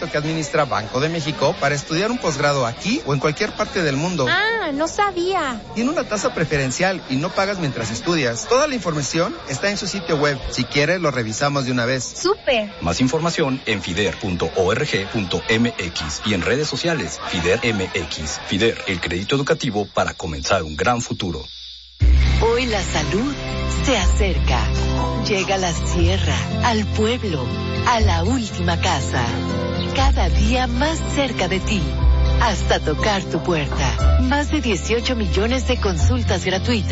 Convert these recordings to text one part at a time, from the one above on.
sindicato que administra Banco de México para estudiar un posgrado aquí o en cualquier parte del mundo. Ah, no sabía. Tiene una tasa preferencial y no pagas mientras estudias. Toda la información está en su sitio web. Si quieres, lo revisamos de una vez. ¡Súper! Más información en fider.org.mx y en redes sociales Fider MX. Fider, el crédito educativo para comenzar un gran futuro. Hoy la salud se acerca. Llega a la sierra, al pueblo, a la última casa. Cada día más cerca de ti, hasta tocar tu puerta. Más de 18 millones de consultas gratuitas.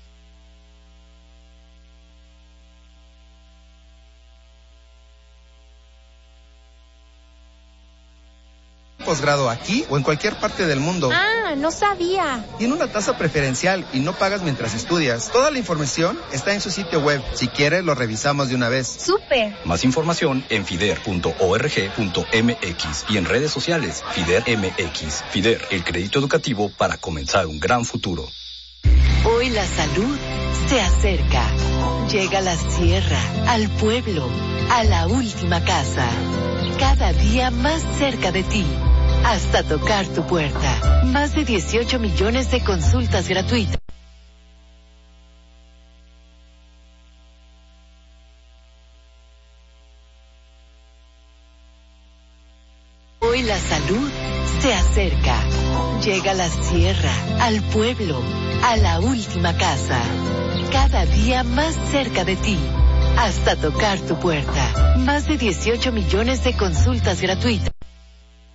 Posgrado aquí o en cualquier parte del mundo. Ah, no sabía. Tiene una tasa preferencial y no pagas mientras estudias. Toda la información está en su sitio web. Si quieres, lo revisamos de una vez. ¡Súper! Más información en fider.org.mx y en redes sociales Fider MX. Fider, el crédito educativo para comenzar un gran futuro. Hoy la salud se acerca. Llega a la sierra, al pueblo, a la última casa. Cada día más cerca de ti, hasta tocar tu puerta. Más de 18 millones de consultas gratuitas. Hoy la salud se acerca. Llega a la sierra, al pueblo, a la última casa. Cada día más cerca de ti, hasta tocar tu puerta. Más de 18 millones de consultas gratuitas.